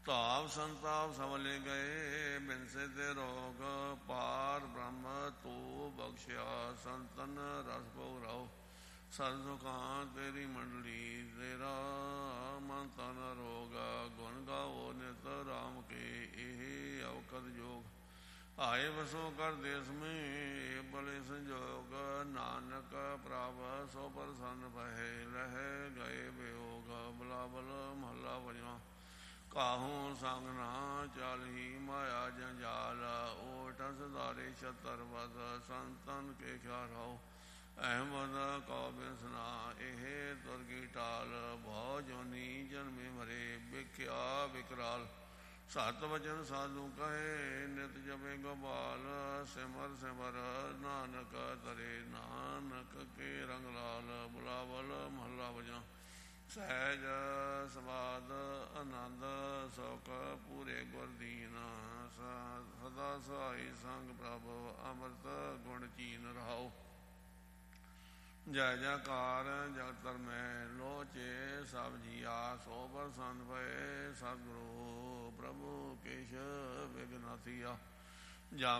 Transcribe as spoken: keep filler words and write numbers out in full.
ਤਾਪ ਸੰਤਾਪ ਸਵਲੇ ਗਏ, ਬਿਨਸੇ ਤੇ ਰੋਗ ਪਾਰ ਬ੍ਰਹਮ ਤੂੰ ਬਖਸ਼ਿਆ। ਸੰਤਨ ਰਸ ਭੋਗ ਰਾਓ, ਸਦ ਸੁਖਾਂ ਤੇਰੀ ਮੰਡਲੀ। ਤੇਰਾ ਮਨ ਤਨ ਰੋਗਾ, ਗੁਣ ਗਾਵੋ ਨਿਤ ਰਾਮ ਕੇ। ਇਹ ਅਵਕਤ ਜੋਗ ਆਏ ਵਸੋ ਕਰ ਦੇਸ ਮੇਂ, ਬਲੇ ਸੰਜੋਗ। ਨਾਨਕ ਪ੍ਰਭ ਸੋ ਪ੍ਰਸੰਨ ਭਏ, ਲਹਿ ਗਏ ਵਿਯੋਗ। ਬਿਲਾਵਲ ਮਹੱਲਾ ਪੰਜਵਾਂ। ਕਾਹੂ ਸੰਗ ਨਾ ਚਾਲਹੀ, ਮਾਇਆ ਜੰਜਾਲ। ਓਟ ਸਦਾਰੇ ਛਤਰ ਵਦ, ਸੰਤਨ ਕੇ ਖਿਆਰਾਓ। ਅਹਿਮਦ ਕਉ ਬਿਨਸਨਾ, ਇਹ ਤੁਰਗੀ ਟਾਲ। ਭਉ ਜੋਨੀ ਜਨਮੇ ਮਰੇ, ਵਿਖਿਆ ਵਿਕਰਾਲ। ਸਤ ਵਚਨ ਸਾਧੂ ਕਹੇ, ਨਿਤ ਜਪੇ ਗੋਪਾਲ। ਸਿਮਰ ਸਿਮਰ ਨਾਨਕ ਤਰੇ, ਨਾਨਕ ਕੇ ਰੰਗ ਲਾਲ। ਬਿਲਾਵਲ ਮਹੱਲਾ ਪੰਜਵਾਂ। ਸਹਿਜ ਸਵਾਦ ਆਨੰਦ, ਸੁਖ ਪੂਰੇ ਗੁਰ ਦੀਨ। ਸਦਾ ਸਹਾਈ ਸੰਗ ਪ੍ਰਭ, ਅੰਮ੍ਰਿਤ ਗੁਣ ਚੀਨ ਰਹਾਓ। ਜੈ ਜੈਕਾਰ ਜਗਤ ਧਰਮੈ, ਲੋਚੇ ਸਭ ਜੀਆ। ਸੋ ਪ੍ਰਸੰਨ ਭਏ ਸਤਿਗੁਰੂ, ਪ੍ਰਭੂ ਕੇਸ਼ ਵਿਗਨਾਥੀਆ। ਜਾ